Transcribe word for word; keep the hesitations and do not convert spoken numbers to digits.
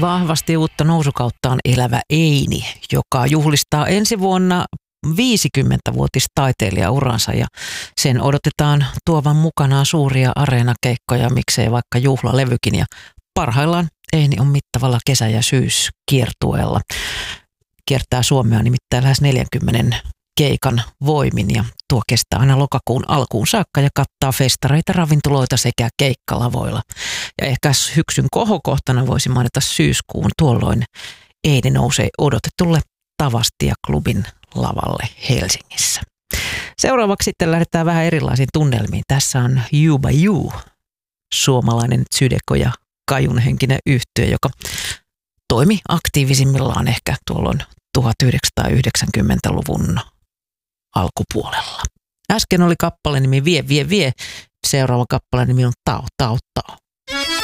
Vahvasti uutta nousukauttaan elävä Eini, joka juhlistaa ensi vuonna viisikymmentävuotistaiteilijauransa ja sen odotetaan tuovan mukanaan suuria areenakeikkoja, miksei vaikka juhlalevykin. Ja parhaillaan Eini on mittavalla kesä- ja syyskiertueella. Kiertää Suomea nimittäin lähes neljänkymmenen keikan voimin ja tuo kestää aina lokakuun alkuun saakka ja kattaa festareita, ravintoloita sekä keikkalavoilla. Ja ehkä syksyn kohokohtana voisi mainita syyskuun, tuolloin Eini nousee odotetulle Tavastia-klubin lavalle Helsingissä. Seuraavaksi sitten lähdetään vähän erilaisiin tunnelmiin. Tässä on Juba You, suomalainen Zydeco ja Kajun-henkinen yhtye, joka toimi aktiivisimmillaan ehkä tuolloin tuhatyhdeksänsataayhdeksänkymmentäluvun alkupuolella. Äsken oli kappale nimi Vie, vie, vie. Seuraava kappale nimi on Tao, Tao,